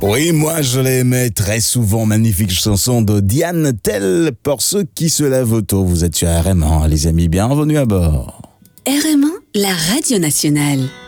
Oui, moi je l'aimais très souvent. Magnifique chanson de Diane Tell. Pour ceux qui se lèvent tôt, vous êtes sur RM1, les amis, bienvenue à bord. RM1, la radio nationale.